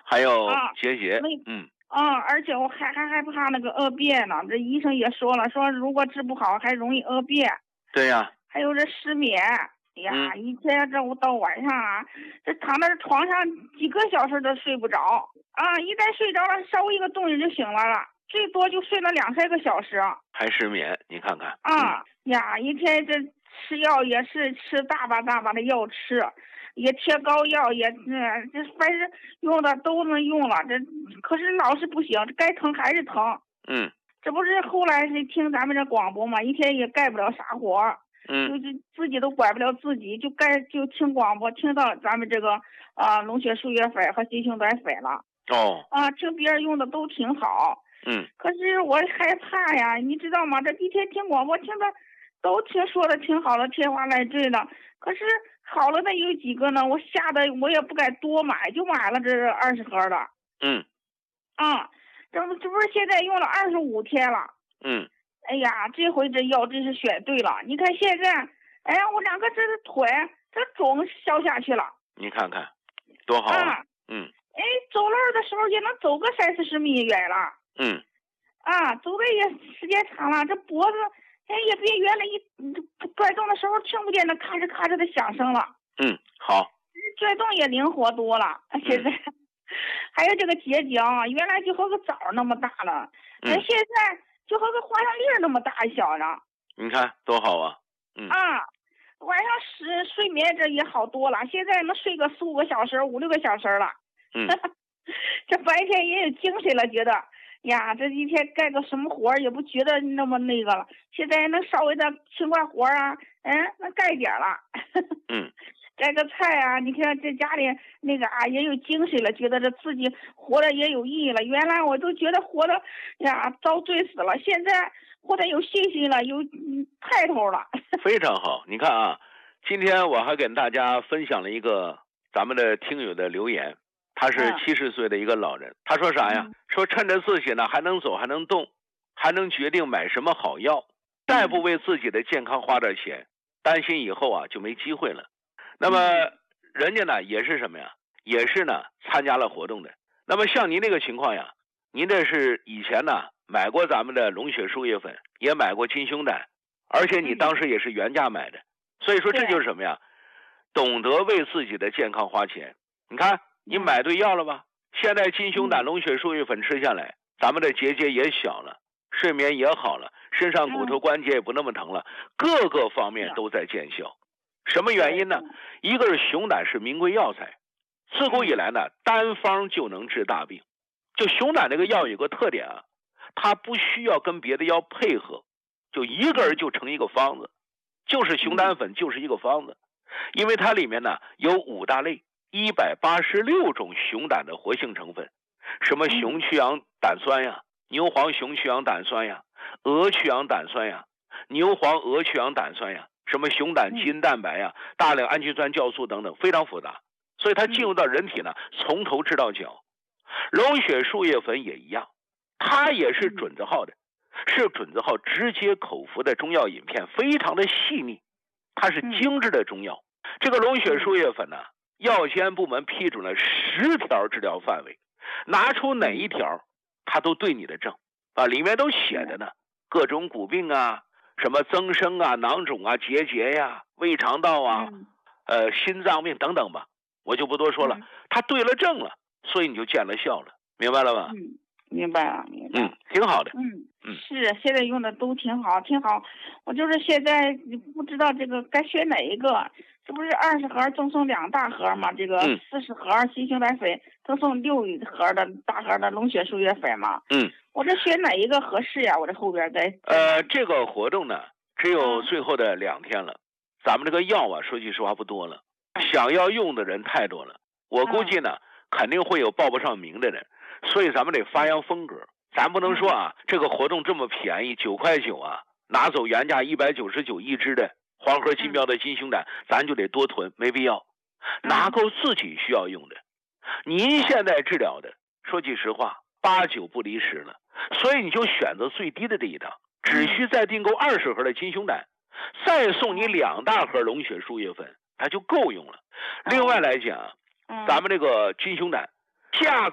还有啊， 结节， 而且我还害怕那个恶变呢。这医生也说了，说如果治不好还容易恶变。 对呀。 还有这失眠，哎呀，一天这我到晚上啊，这躺在床上几个小时都睡不着啊，一旦睡着了，稍微一个动静就醒了，最多就睡了2、3个小时。 还失眠，你看看。 呀，一天这吃药也是吃大把的药吃，也贴膏药，也这反正用的都能用了，这可是老是不行，该疼还是疼。这不是后来是听咱们这广播嘛，一天也干不了啥活，就自己都管不了自己，就听广播，听到咱们这个龙血输液粉和鸡胸短粉了。听别人用的都挺好。可是我害怕呀，你知道吗？这一天听广播听的都说的挺好的，天花乱坠的。可是好了的有几个呢？我吓得我也不敢多买，就买了这20盒的。这不是现在用了25天了。哎呀，这回这药真是选对了。你看现在，哎呀，我2个这腿这肿消下去了。 你看看，多好啊！ 走路的时候也能走个30-40米远了。走的也时间长了，这脖子也别原来转动的时候听不见那咔哧咔哧的响声了。 好。 转动也灵活多了。现在还有这个结节，原来就和个枣那么大了，现在就和个花生粒那么大小呢。 你看多好啊！ 晚上睡眠这也好多了，现在能睡个4-5个小时、5-6个小时了。这白天也有精神了，觉得呀，这一天干个什么活也不觉得那么那个了。现在能稍微的轻快活啊，能干一点了。摘个菜啊，你看这家里那个也有精神了，觉得这自己活得也有意义了。原来我都觉得活得呀遭罪死了，现在活得有信心了，有派头了。 非常好，你看啊，今天我还跟大家分享了一个咱们的听友的留言，他是70岁的一个老人，他说啥呀？说趁着自己呢还能走还能动，还能决定买什么好药，再不为自己的健康花点钱，担心以后啊就没机会了。那么人家呢也是什么呀？也是呢参加了活动的。那么像您这个情况呀，您这是以前呢买过咱们的龙血输液粉，也买过金胸胆，而且你当时也是原价买的，所以说这就是什么呀？懂得为自己的健康花钱。你看你买对药了吧？现在金胸胆龙血输液粉吃下来，咱们的结节也小了，睡眠也好了，身上骨头关节也不那么疼了，各个方面都在见效。什么原因呢？一个是熊胆是名贵药材，自古以来呢单方就能治大病。就熊胆这个药有个特点啊，它不需要跟别的药配合，就一个人就成一个方子，就是熊胆粉就是一个方子。因为它里面呢有5大类186种熊胆的活性成分，什么熊去氧胆酸呀，牛黄熊去氧胆酸呀，鹅去氧胆酸呀，牛黄鹅去氧胆酸呀，什么熊胆基因蛋白呀，大量氨基酸酵素等等，非常复杂。所以它进入到人体呢，从头治到脚。龙血输液粉也一样，它也是准字号的，是准字号直接口服的中药饮片，非常的细腻，它是精致的中药。这个龙血输液粉呢，药监部门批准了10条治疗范围，拿出哪一条它都对你的症啊，里面都写着呢，各种骨病啊，什么增生啊、囊肿啊、结节呀、胃肠道啊、心脏病等等吧，我就不多说了。它对了症了，所以你就见了效了，明白了吧？ 明白了。 挺好的。 是现在用的都挺好，挺好。我就是现在不知道这个该选哪一个。这不是20盒赠送2大盒吗？这个40盒金胸胆粉赠送6盒的大盒的龙血输液粉吗？我这选哪一个合适呀？我这后边再这个活动呢只有最后的2天了，咱们这个药啊说句实话不多了，想要用的人太多了，我估计呢肯定会有报不上名的人，所以咱们得发扬风格，咱不能说啊这个活动这么便宜9块9啊，拿走原价199一支的黄河金标的金胸胆，咱就得多囤，没必要，拿够自己需要用的。您现在治疗的说句实话8、9不离10了，所以你就选择最低的这一档，只需再订购20盒的金胸胆，再送你2大盒龙血输液粉，它就够用了。另外来讲，咱们这个金胸胆价格